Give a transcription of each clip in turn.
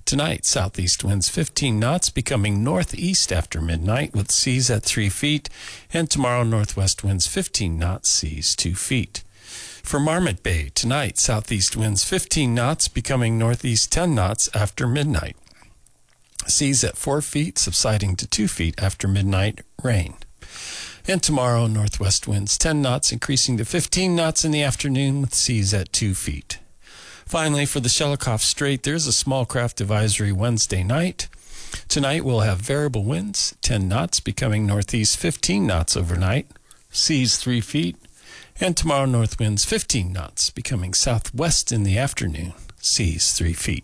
Tonight, southeast winds 15 knots, becoming northeast after midnight with seas at 3 feet. And tomorrow, northwest winds 15 knots, seas 2 feet. For Marmot Bay, tonight, southeast winds 15 knots, becoming northeast 10 knots after midnight. Seas at 4 feet, subsiding to 2 feet after midnight, rain. And tomorrow, northwest winds 10 knots, increasing to 15 knots in the afternoon with seas at 2 feet. Finally, for the Shelikof Strait, there's a small craft advisory Wednesday night. Tonight, we'll have variable winds, 10 knots, becoming northeast 15 knots overnight, seas 3 feet. And tomorrow, north winds 15 knots, becoming southwest in the afternoon, seas 3 feet.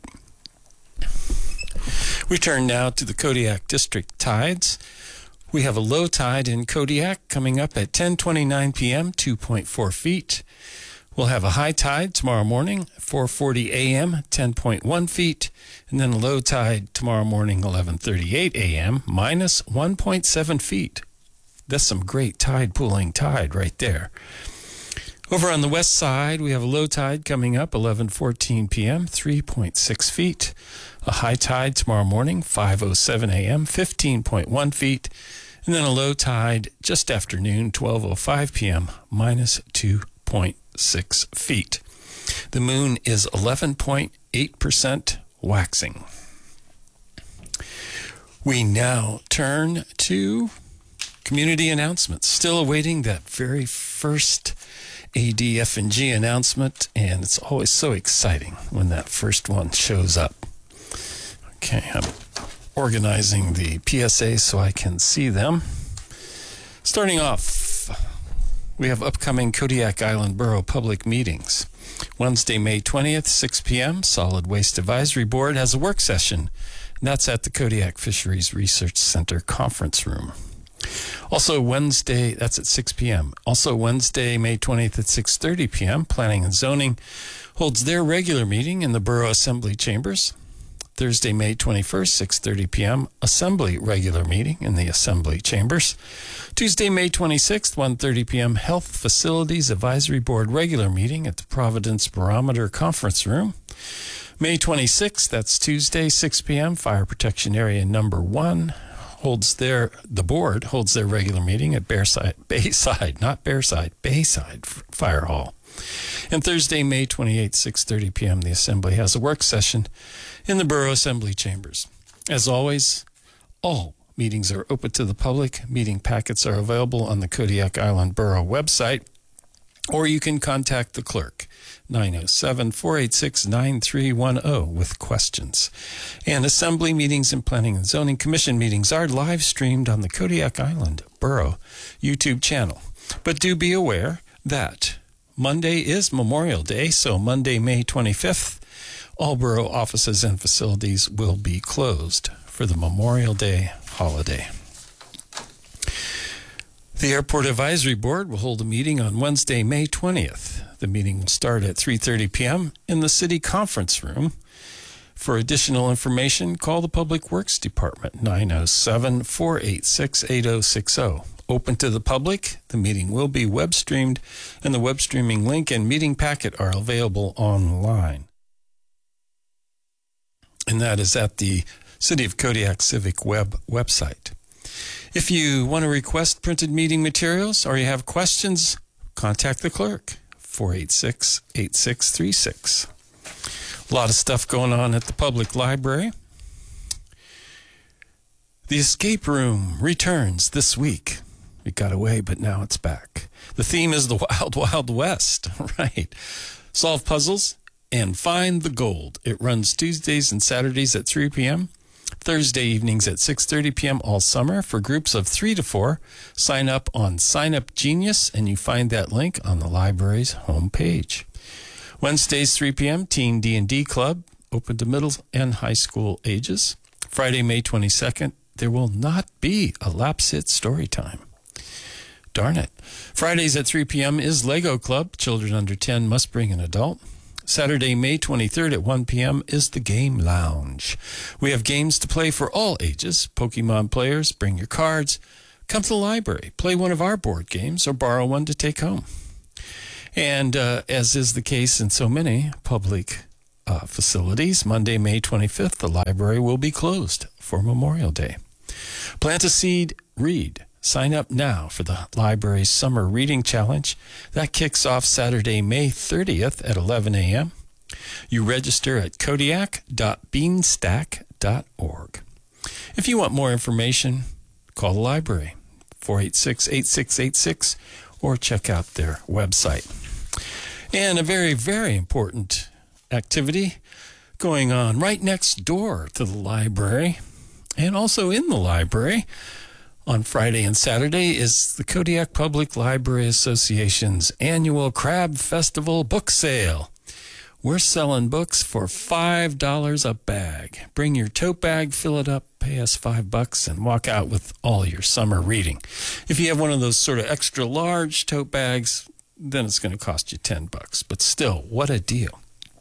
We turn now to the Kodiak District tides. We have a low tide in Kodiak coming up at 10:29 p.m., 2.4 feet. We'll have a high tide tomorrow morning, 4:40 a.m., 10.1 feet, and then a low tide tomorrow morning, 11:38 a.m., minus 1.7 feet. That's some great tide pooling tide right there. Over on the west side, we have a low tide coming up, 11:14 p.m., 3.6 feet. A high tide tomorrow morning, 5:07 a.m., 15.1 feet, and then a low tide just after noon, 12:05 p.m., minus 2.6 feet. The moon is 11.8% waxing. We now turn to community announcements. Still awaiting that very first ADF&G announcement, and it's always so exciting when that first one shows up. Okay, I'm organizing the PSA so I can see them. Starting off, we have upcoming Kodiak Island Borough public meetings. Wednesday, May 20th, 6 p.m., Solid Waste Advisory Board has a work session, and that's at the Kodiak Fisheries Research Center conference room. Also Wednesday, that's at 6 p.m. Also Wednesday, May 20th at 6:30 p.m., Planning and Zoning holds their regular meeting in the Borough Assembly Chambers. Thursday, May 21st, 6:30 p.m., Assembly regular meeting in the Assembly Chambers. Tuesday, May 26th, 1:30 p.m., Health Facilities Advisory Board regular meeting at the Providence Barometer Conference Room. May 26th, that's Tuesday, 6 p.m., Fire Protection Area Number 1 the board holds their regular meeting at Bayside Fire Hall. And Thursday, May 28th, 6:30 p.m., the Assembly has a work session in the Borough Assembly Chambers. As always, all meetings are open to the public. Meeting packets are available on the Kodiak Island Borough website, or you can contact the clerk, 907-486-9310 with questions. And Assembly meetings and Planning and Zoning Commission meetings are live streamed on the Kodiak Island Borough YouTube channel. But do be aware that Monday is Memorial Day, so Monday, May 25th, all borough offices and facilities will be closed for the Memorial Day holiday. The Airport Advisory Board will hold a meeting on Wednesday, May 20th. The meeting will start at 3:30 p.m. in the City Conference Room. For additional information, call the Public Works Department, 907-486-8060. Open to the public, the meeting will be web-streamed, and the web streaming link and meeting packet are available online. And that is at the City of Kodiak Civic website. If you want to request printed meeting materials or you have questions, contact the clerk, 486-8636. A lot of stuff going on at the public library. The escape room returns this week. It got away, but now it's back. The theme is the Wild Wild West, right? Solve puzzles and find the gold. It runs Tuesdays and Saturdays at 3 p.m., Thursday evenings at 6:30 p.m. all summer. For groups of 3 to 4, sign up on Sign Up Genius, and you find that link on the library's homepage. Wednesdays, 3 p.m., Teen D&D Club, open to middle and high school ages. Friday, May 22nd, there will not be a Lapsit story time. Darn it. Fridays at 3 p.m. is Lego Club. Children under 10 must bring an adult. Saturday, May 23rd at 1 p.m. is the Game Lounge. We have games to play for all ages. Pokemon players, bring your cards. Come to the library, play one of our board games, or borrow one to take home. And as is the case in so many public facilities. Monday, May 25th, the library will be closed for Memorial Day. Plant a seed, read. Sign up now for the library's Summer Reading Challenge. That kicks off Saturday, May 30th at 11 a.m. You register at kodiak.beanstack.org. If you want more information, call the library, 486-8686, or check out their website. And a very, very important activity going on right next door to the library and also in the library on Friday and Saturday is the Kodiak Public Library Association's annual Crab Festival book sale. We're selling books for $5 a bag. Bring your tote bag, fill it up, pay us $5, and walk out with all your summer reading. If you have one of those sort of extra large tote bags, then it's going to cost you $10. But still, what a deal.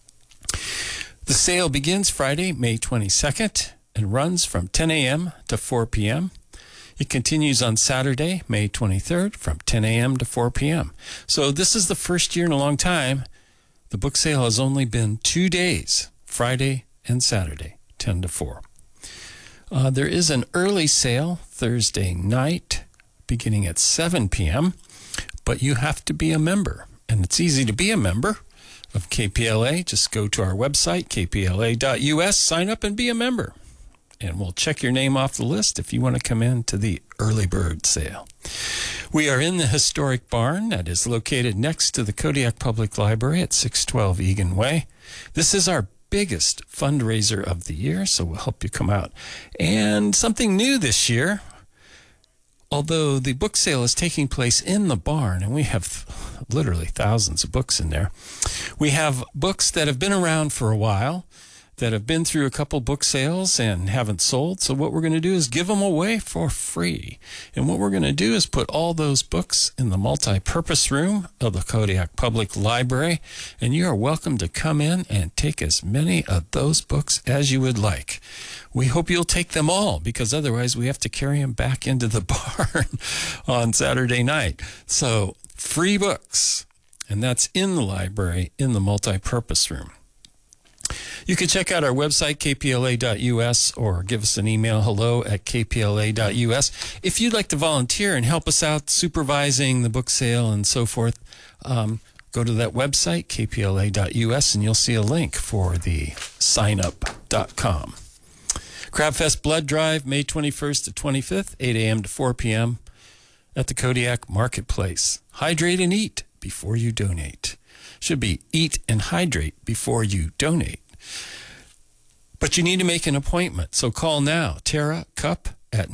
The sale begins Friday, May 22nd, and runs from 10 a.m. to 4 p.m. It continues on Saturday, May 23rd, from 10 a.m. to 4 p.m. So this is the first year in a long time. The book sale has only been 2 days, Friday and Saturday, 10 to 4. There is an early sale Thursday night, beginning at 7 p.m., but you have to be a member. And it's easy to be a member of KPLA. Just go to our website, kpla.us, sign up and be a member. And we'll check your name off the list if you want to come in to the early bird sale. We are in the historic barn that is located next to the Kodiak Public Library at 612 Egan Way. This is our biggest fundraiser of the year, so we'll help you come out. And something new this year, although the book sale is taking place in the barn, and we have literally thousands of books in there, we have books that have been around for a while, that have been through a couple book sales and haven't sold. So what we're going to do is give them away for free. And what we're going to do is put all those books in the multi-purpose room of the Kodiak Public Library. And you are welcome to come in and take as many of those books as you would like. We hope you'll take them all, because otherwise we have to carry them back into the barn on Saturday night. So free books. And that's in the library, in the multi-purpose room. You can check out our website, kpla.us, or give us an email, hello@kpla.us. If you'd like to volunteer and help us out supervising the book sale and so forth, go to that website, kpla.us, and you'll see a link for the signup.com. Crabfest Blood Drive, May 21st to 25th, 8 a.m. to 4 p.m. at the Kodiak Marketplace. Hydrate and eat before you donate. Should be eat and hydrate before you donate. But you need to make an appointment, so call now. Tara Cup at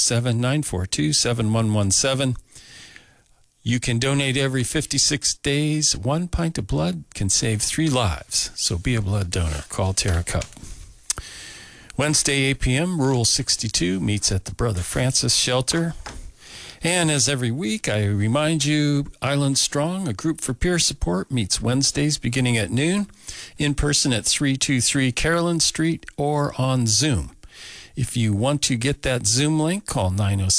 907-942-7117. You can donate every 56 days. 1 pint of blood can save 3 lives, so be a blood donor. Call Tara Cup. Wednesday, 8 p.m., Rural 62 meets at the Brother Francis Shelter. And as every week, I remind you, Island Strong, a group for peer support, meets Wednesdays beginning at noon, in person at 323 Carolyn Street or on Zoom. If you want to get that Zoom link, call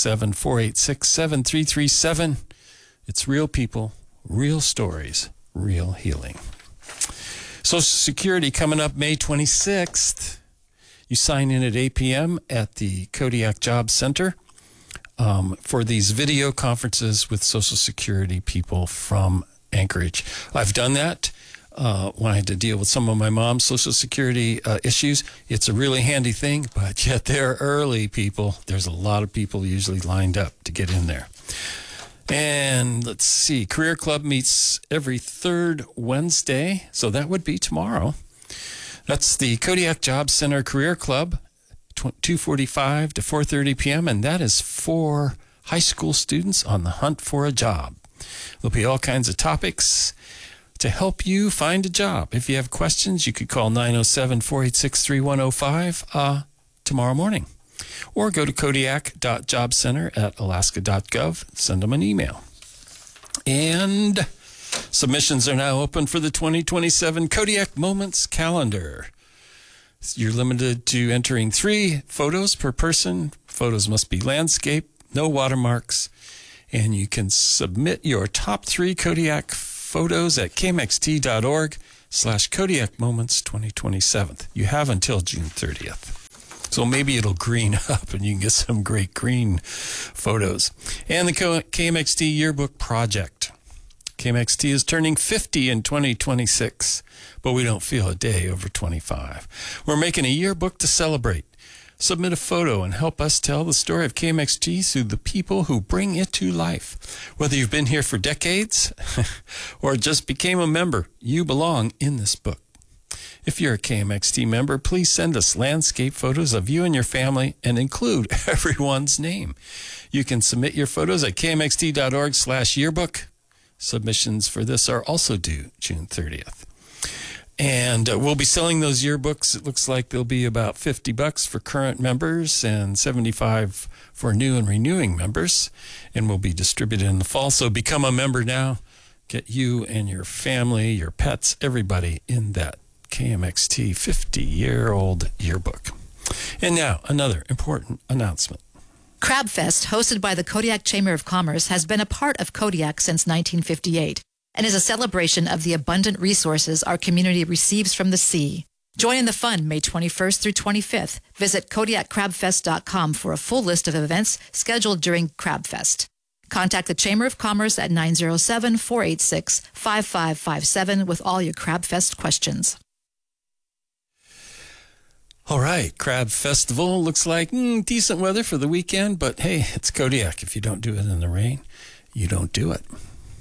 907-486-7337. It's real people, real stories, real healing. Social Security coming up May 26th. You sign in at 8 p.m. at the Kodiak Job Center. For these video conferences with Social Security people from Anchorage. I've done that when I had to deal with some of my mom's Social Security issues. It's a really handy thing, but yet they're early people. There's a lot of people usually lined up to get in there. And let's see, Career Club meets every third Wednesday, so that would be tomorrow. That's the Kodiak Job Center Career Club. 2:45 to 4:30 p.m., and that is for high school students on the hunt for a job. There'll be all kinds of topics to help you find a job. If you have questions, you could call 907-486-3105 tomorrow morning, or go to kodiak.jobcenter@alaska.gov. Send them an email. And submissions are now open for the 2027 Kodiak Moments Calendar. You're limited to entering 3 photos per person. Photos must be landscape, no watermarks, and you can submit your top 3 Kodiak photos at kmxt.org. Kodiak Moments 2027. You have until June 30th. So maybe it'll green up and you can get some great green photos. And the KMXT Yearbook Project. KMXT is turning 50 in 2026, but we don't feel a day over 25. We're making a yearbook to celebrate. Submit a photo and help us tell the story of KMXT through the people who bring it to life. Whether you've been here for decades or just became a member, you belong in this book. If you're a KMXT member, please send us landscape photos of you and your family and include everyone's name. You can submit your photos at kmxt.org/yearbook. Submissions for this are also due June 30th. And we'll be selling those yearbooks. It looks like they'll be about $50 for current members and $75 for new and renewing members. And will be distributed in the fall. So become a member now. Get you and your family, your pets, everybody in that KMXT 50-year-old yearbook. And now, another important announcement. CrabFest, hosted by the Kodiak Chamber of Commerce, has been a part of Kodiak since 1958 and is a celebration of the abundant resources our community receives from the sea. Join in the fun May 21st through 25th. Visit KodiakCrabFest.com for a full list of events scheduled during CrabFest. Contact the Chamber of Commerce at 907-486-5557 with all your CrabFest questions. All right, Crab Festival looks like decent weather for the weekend, but hey, it's Kodiak. If you don't do it in the rain, you don't do it.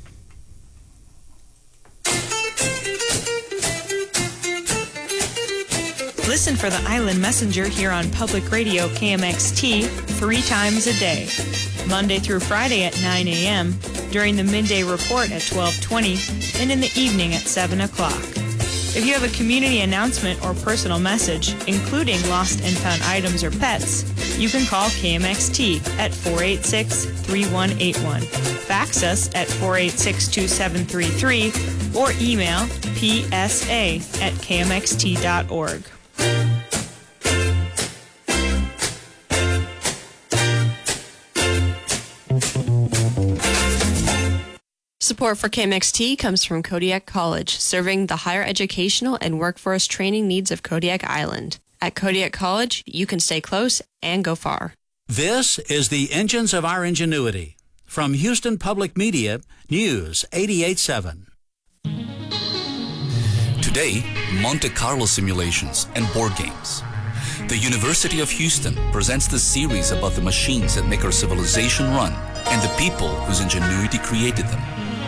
Listen for the Island Messenger here on Public Radio KMXT 3 times a day, Monday through Friday at 9 a.m., during the midday report at 12:20, and in the evening at 7 o'clock. If you have a community announcement or personal message, including lost and found items or pets, you can call KMXT at 486-3181. Fax us at 486-2733 or email psa@kmxt.org. Support for KMXT comes from Kodiak College, serving the higher educational and workforce training needs of Kodiak Island. At Kodiak College, you can stay close and go far. This is the Engines of Our Ingenuity. From Houston Public Media, News 88.7. Today, Monte Carlo simulations and board games. The University of Houston presents the series about the machines that make our civilization run and the people whose ingenuity created them.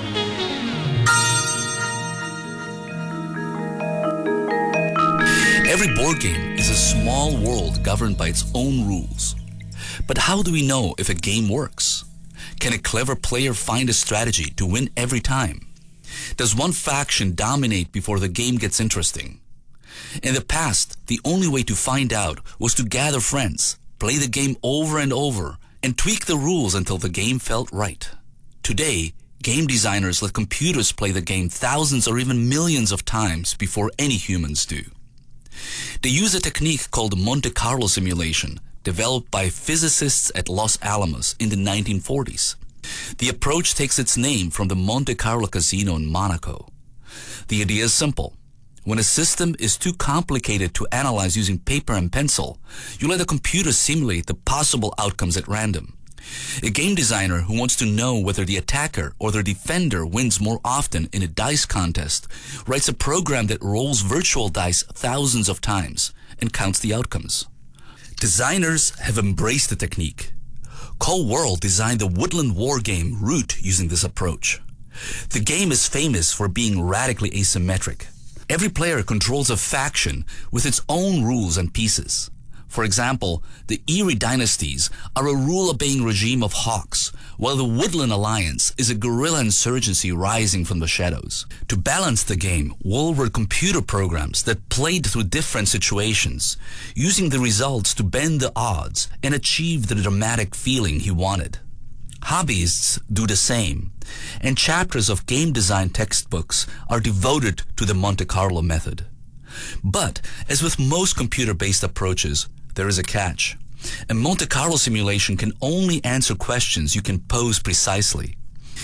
Every board game is a small world governed by its own rules. But how do we know if a game works? Can a clever player find a strategy to win every time? Does one faction dominate before the game gets interesting? In the past, the only way to find out was to gather friends, play the game over and over, and tweak the rules until the game felt right. Today, game designers let computers play the game thousands or even millions of times before any humans do. They use a technique called Monte Carlo simulation, developed by physicists at Los Alamos in the 1940s. The approach takes its name from the Monte Carlo Casino in Monaco. The idea is simple. When a system is too complicated to analyze using paper and pencil, you let a computer simulate the possible outcomes at random. A game designer who wants to know whether the attacker or the defender wins more often in a dice contest writes a program that rolls virtual dice thousands of times and counts the outcomes. Designers have embraced the technique. Cole World designed the woodland war game Root using this approach. The game is famous for being radically asymmetric. Every player controls a faction with its own rules and pieces. For example, the Erie dynasties are a rule-obeying regime of hawks, while the Woodland Alliance is a guerrilla insurgency rising from the shadows. To balance the game, Wool wrote computer programs that played through different situations, using the results to bend the odds and achieve the dramatic feeling he wanted. Hobbyists do the same, and chapters of game design textbooks are devoted to the Monte Carlo method. But, as with most computer-based approaches, there is a catch. A Monte Carlo simulation can only answer questions you can pose precisely.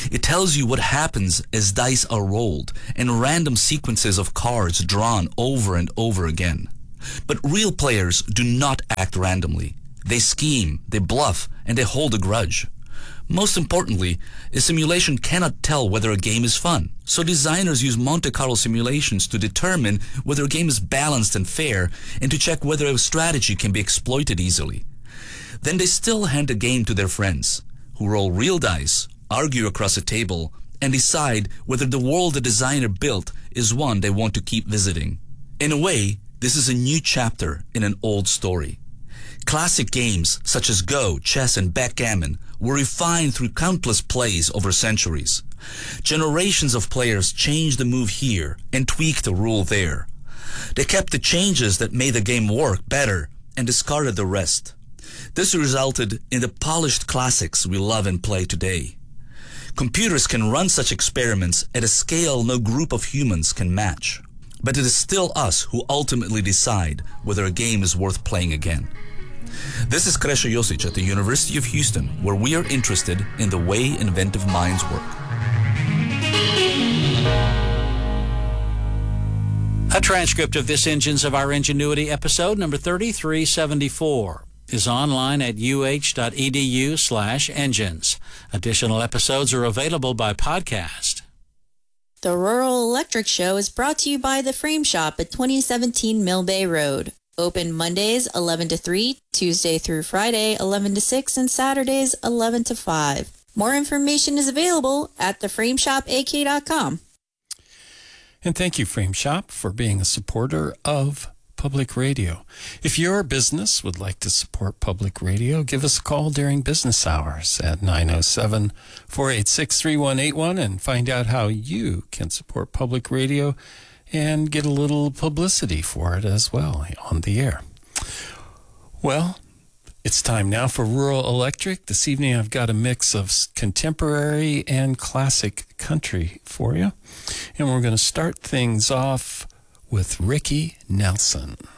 It tells you what happens as dice are rolled and random sequences of cards drawn over and over again. But real players do not act randomly. They scheme, they bluff, and they hold a grudge. Most importantly, a simulation cannot tell whether a game is fun. So designers use Monte Carlo simulations to determine whether a game is balanced and fair and to check whether a strategy can be exploited easily. Then they still hand the game to their friends, who roll real dice, argue across a table, and decide whether the world the designer built is one they want to keep visiting. In a way, this is a new chapter in an old story. Classic games such as Go, chess, and backgammon were refined through countless plays over centuries. Generations of players changed the move here and tweaked the rule there. They kept the changes that made the game work better and discarded the rest. This resulted in the polished classics we love and play today. Computers can run such experiments at a scale no group of humans can match. But it is still us who ultimately decide whether a game is worth playing again. This is Krešo Josic at the University of Houston, where we are interested in the way inventive minds work. A transcript of this Engines of Our Ingenuity episode number 3374 is online at uh.edu/engines. Additional episodes are available by podcast. The Rural Electric Show is brought to you by The Frame Shop at 2017 Mill Bay Road. Open Mondays 11 to 3, Tuesday through Friday 11 to 6, and Saturdays 11 to 5. More information is available at theframeshopak.com. And thank you, Frame Shop, for being a supporter of Public Radio. If your business would like to support Public Radio, give us a call during business hours at 907-486-3181 and find out how you can support Public Radio and get a little publicity for it as well on the air. Well, it's time now for Rural Electric. This evening I've got a mix of contemporary and classic country for you. And we're going to start things off with Ricky Nelson.